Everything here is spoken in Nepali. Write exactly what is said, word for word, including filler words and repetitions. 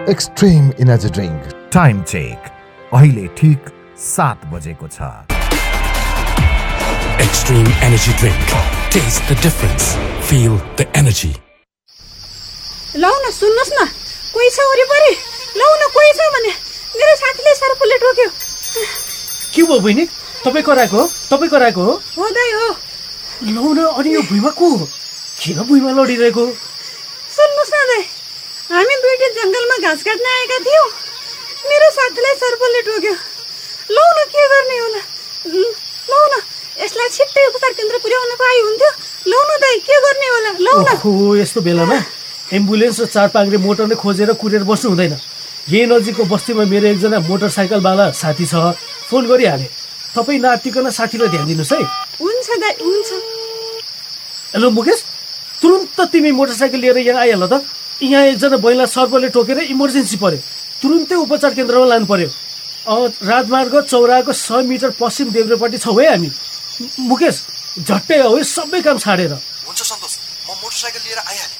Extreme energy drink. Time check अहिले ठीक सात बजेको छ। Extreme energy drink. Taste the difference. Feel the energy. लौ न सुन्नुस् न, कोही छ वरिपरि? लौ न कोही छ भने मेरो साथीले सर्पले टोक्यो। के भयो बहिनी? तपाईँ कराएको हो? तपाईँ कराएको हो? हो दाइ हो। लौ न, अनि यो भुइँमा को हो? किन भुइँमा लडिरहेको? सुन्नुस् न दाइ, हामी दुईटा जङ्गलमा घाँस काट्न आएका थियौँ। मेरो साथीलाई सर्पले टोक्यो। लौ न के गर्ने होला? लौ न यसलाई छिट्टै उपचार केन्द्र पुर्याउन पाए हुन्थ्यो। लौ न दाइ के गर्ने होला? लौ न। ओहो, यस्तो बेलामा एम्बुलेन्स र चार पाङ्ग्रे मोटर नै खोजेर कुरेर बस्नु हुँदैन। यही नजिकको बस्तीमा मेरो एकजना मोटरसाइकलवाला साथी छ, फोन गरिहाले। तपाईँ नातिकन साथीलाई ध्यान दिनुहोस् है। हुन्छ दाइ, हुन्छ। हेलो मुकेश, तुरुन्त तिमी मोटरसाइकल लिएर यहाँ आइहाल त। यहाँ एकजना महिला सर्पले टोकेर इमर्जेन्सी पर्यो, तुरुन्तै उपचार केन्द्रमा लानु पर्यो। राजमार्ग चौराको सय मिटर पश्चिम देब्रेपट्टि छौँ है हामी। मुकेश झट्टै हो, सबै काम छाडेर। हुन्छ सन्तोष, म मोटरसाइकल लिएर आइहालेँ।